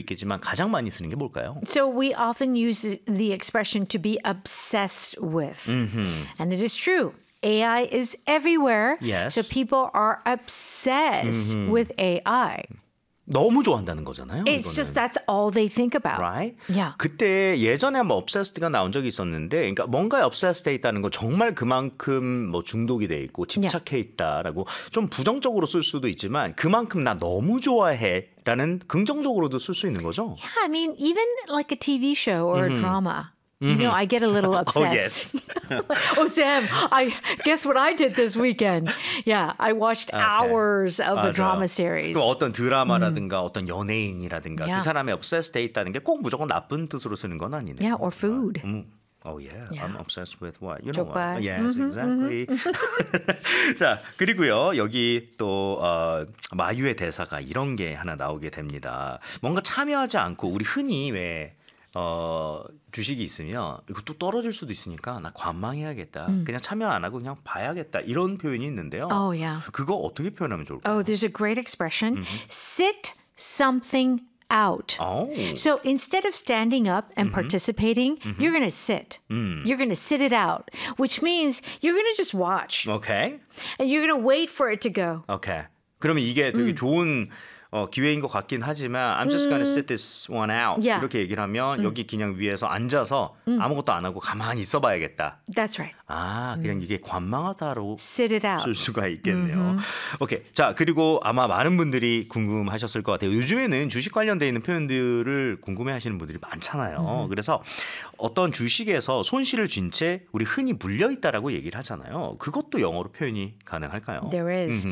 있겠지만 가장 많이 쓰는 게 뭘까요? So we often use the expression to be obsessed with. And it is true. AI is everywhere. Yes. So people are obsessed with AI. 너무 좋아한다는 거잖아요. It's 이거는. just that's all they think about. Right? Yeah. 그때 예전에 한번 obsessed가 나온 적이 있었는데, 그러니까 뭔가에 obsessed 돼 있다는 건 정말 그만큼 뭐 중독이 돼 있고 집착해 있다라고 좀 부정적으로 쓸 수도 있지만 그만큼 나 너무 좋아해라는 긍정적으로도 쓸 수 있는 거죠. Yeah, I mean, even like a TV show or a drama. You know, I get a little obsessed. yes. Oh, Sam, guess what I did this weekend? Yeah, I watched hours of a drama series. 또 어떤 드라마라든가 어떤 연예인이라든가 Yeah. 그 사람의 obsessed 돼 있다는 게 꼭 무조건 나쁜 뜻으로 쓰는 건 아니네요. Yeah, or food. Oh yeah. I'm obsessed with what? You know 족발. what? Yes, exactly. 자, 그리고요. 여기 또 마유의 대사가 이런 게 하나 나오게 됩니다. 뭔가 참여하지 않고 우리 흔히 왜 주식이 있으면 이거 또 떨어질 수도 있으니까 나 관망해야겠다. 그냥 참여 안 하고 그냥 봐야겠다. 이런 표현이 있는데요. Oh, yeah. 그거 어떻게 표현하면 좋을까요? Oh, there's a great expression. Sit something out. Oh. So instead of standing up and participating, you're going to sit. You're going to sit it out, which means you're going to just watch. Okay. And you're going to wait for it to go. Okay. 그러면 이게 되게 좋은 기회인 것 같긴 하지만 I'm just gonna sit this one out. Yeah. 이렇게 얘기를 하면 여기 그냥 위에서 앉아서 아무것도 안 하고 가만히 있어봐야겠다. That's right. 아, 그냥 이게 관망하다로 Sit it out. 쓸 수가 있겠네요. 오케이. 자, 그리고 아마 많은 분들이 궁금하셨을 것 같아요. 요즘에는 주식 관련돼 있는 표현들을 궁금해하시는 분들이 많잖아요. 그래서 어떤 주식에서 손실을 쥔 채 우리 흔히 물려 있다라고 얘기를 하잖아요. 그것도 영어로 표현이 가능할까요? There is.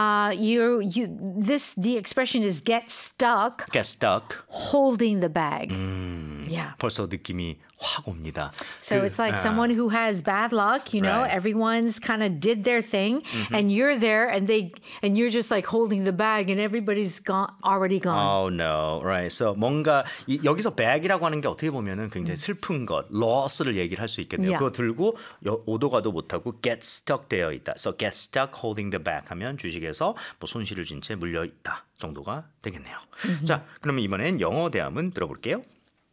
The expression is get stuck Get stuck. holding the bag. Yeah. 벌써 느낌이 확 옵니다. So it's like someone who has bad luck, you know, Right. everyone's kind of did their thing and you're there and you're just like holding the bag and everybody's already gone. Oh no, right. So 뭔가 여기서 bag이라고 하는 게 어떻게 보면은 굉장히 슬픈 것, loss를 얘기를 할 수 있겠네요. Yeah. 그거 들고 오도 가도 못하고 get stuck 되어 있다. So get stuck holding the bag 하면 주식에서 뭐 손실을 진 채 물려 있다 정도가 되겠네요. 자, 그러면 이번엔 영어 대화문 들어볼게요.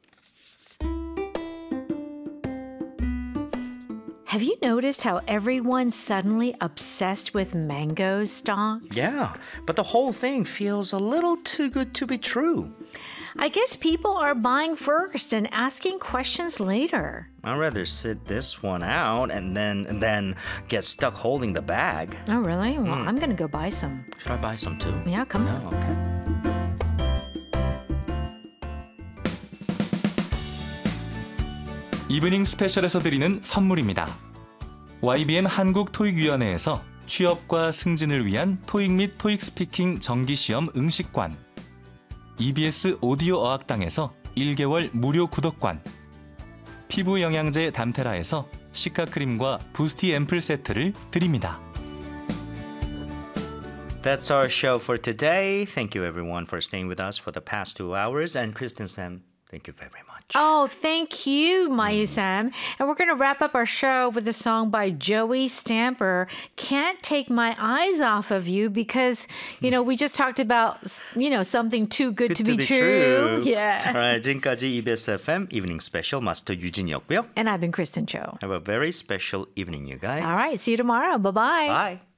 Have you noticed how everyone's suddenly obsessed with mango stocks? Yeah, but the whole thing feels a little too good to be true. I guess people are buying first and asking questions later. I'd rather sit this one out and then get stuck holding the bag. Oh, really? Well, I'm going to go buy some. Should I buy some too? Yeah, come on. Oh, okay. 이브닝 스페셜에서 드리는 선물입니다. YBM 한국토익위원회에서 취업과 승진을 위한 토익 및 토익 스피킹 정기시험 응시권, EBS 오디오 어학당에서 1개월 무료 구독권, 피부 영양제 담테라에서 시카크림과 부스티 앰플 세트를 드립니다. That's our show for today. Thank you everyone for staying with us for the past 2 hours. And Kristen Sam, thank you very much. Oh, thank you, Mayu Sam. And we're going to wrap up our show with a song by Joey Stamper, Can't Take My Eyes Off of You, because, you know, we just talked about, you know, something too good to be true. Yeah. Alright, 지금까지 EBS FM Evening Special 마스터 유진이었고요. And I've been Kristen Cho. Have a very special evening, you guys. All right, see you tomorrow. Bye-bye. Bye.